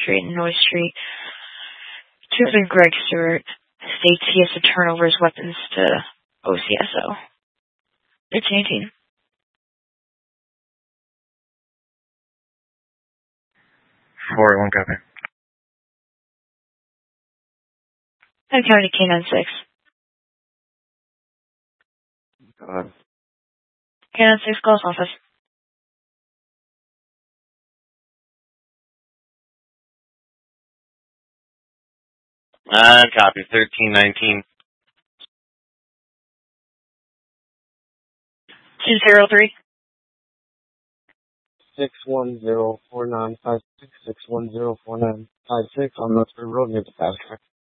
Street and Noy Street. Captain Greg Stewart states he has to turn over his weapons to OCSO. 1318. 481 copy. County K96. K96 calls office. Copy. 1319. 203. 6104956. 6104956. On Northford Road near the fast track.